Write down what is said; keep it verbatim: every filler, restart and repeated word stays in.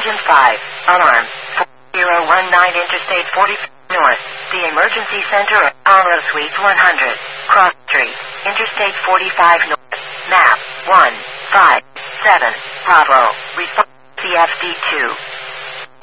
Item five. Alarm. four zero one nine Interstate forty-five North. The Emergency Center of Apollo Suite one hundred. Cross Street. Interstate forty-five North. Map. one five seven. Bravo. Response C F D two.